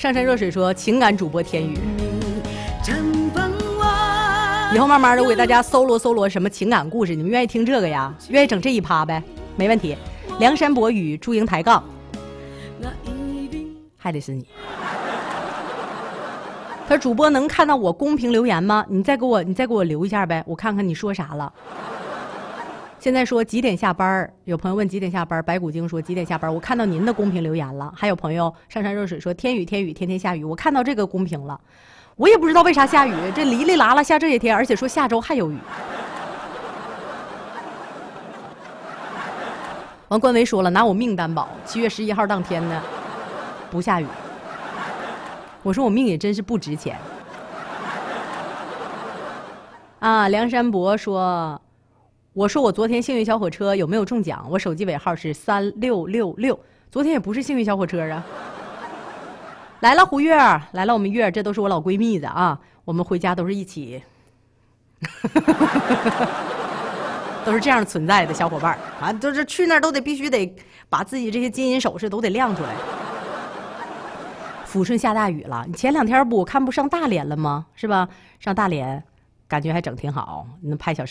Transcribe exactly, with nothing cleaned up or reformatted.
上山热水说情感主播天宇。以后慢慢的我给大家搜罗搜罗什么情感故事，你们愿意听这个呀？愿意整这一趴呗？没问题。梁山伯与祝英抬杠，还得是你。他说主播能看到我公屏留言吗？你再给我你再给我留一下呗，我看看你说啥了。现在说几点下班？有朋友问几点下班，白骨精说几点下班？我看到您的公屏留言了。还有朋友上山热水说天雨天雨天天下雨，我看到这个公屏了。我也不知道为啥下雨，这哩哩啦啦下这些天，而且说下周还有雨。王冠维说了，拿我命担保，七月十一号当天呢，不下雨。我说我命也真是不值钱。啊，梁山伯说，我说我昨天幸运小火车有没有中奖？我手机尾号是三六六六，昨天也不是幸运小火车啊。来了胡月儿，来了我们月儿，这都是我老闺蜜的啊，我们回家都是一起都是这样存在的小伙伴啊，都是去那儿都得必须得把自己这些金银首饰都得亮出来。抚顺下大雨了，你前两天不我看不上大连了吗？是吧？上大连感觉还整挺好，那拍小视